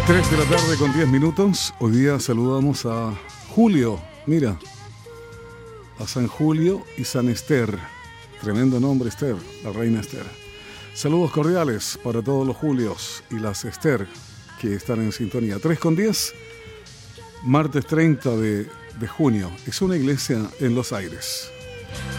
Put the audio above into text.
3 de la tarde con 10 minutos. Hoy día saludamos a Julio. Mira, a San Julio y San Esther. Tremendo nombre, Esther, la reina Esther. Saludos cordiales para todos los Julios y las Esther que están en sintonía. 3 con 10, martes 30 de junio. Es una iglesia en Los Aires.